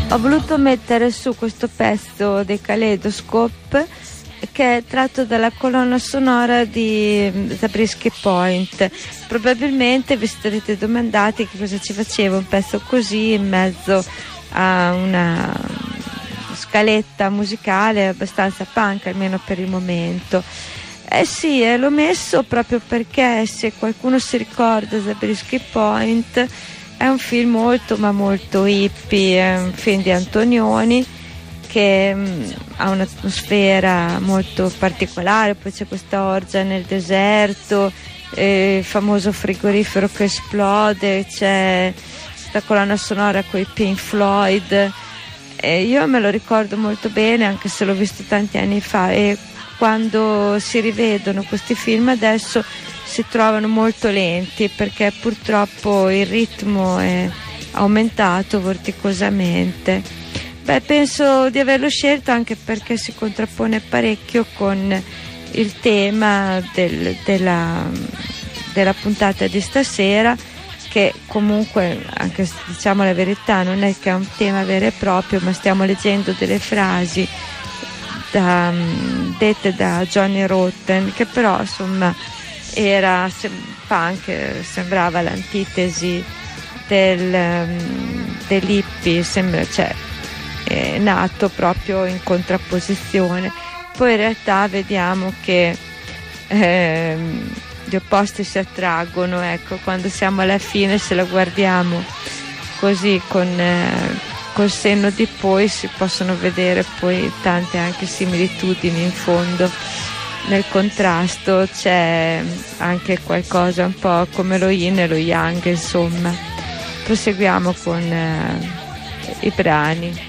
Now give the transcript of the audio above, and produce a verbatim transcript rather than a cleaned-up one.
Ho voluto mettere su questo pezzo dei Kaleidoscope, che è tratto dalla colonna sonora di Zabriskie Point. Probabilmente vi sarete domandati che cosa ci faceva un pezzo così in mezzo a una scaletta musicale abbastanza punk, almeno per il momento. Eh sì, eh, l'ho messo proprio perché, se qualcuno si ricorda, Zabriskie Point è un film molto ma molto hippie, è un film di Antonioni che mh, ha un'atmosfera molto particolare. Poi c'è questa orgia nel deserto, eh, il famoso frigorifero che esplode, c'è questa colonna sonora con i Pink Floyd, e io me lo ricordo molto bene, anche se l'ho visto tanti anni fa, e quando si rivedono questi film adesso si trovano molto lenti, perché purtroppo il ritmo è aumentato vorticosamente. Beh, penso di averlo scelto anche perché si contrappone parecchio con il tema del, della, della puntata di stasera, che comunque, anche se diciamo la verità, non è che è un tema vero e proprio, ma stiamo leggendo delle frasi da, dette da Johnny Rotten, che però insomma era punk, sembrava l'antitesi del, dell'hippie, sembra, cioè è nato proprio in contrapposizione. Poi in realtà vediamo che eh, gli opposti si attraggono, ecco, quando siamo alla fine, se la guardiamo così con eh, col senno di poi, si possono vedere poi tante anche similitudini in fondo. Nel contrasto c'è anche qualcosa un po' come lo yin e lo yang, insomma. Proseguiamo con eh, i brani.